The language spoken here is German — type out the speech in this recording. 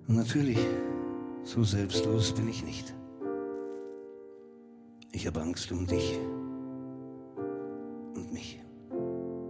Und natürlich, so selbstlos bin ich nicht. Ich habe Angst um dich.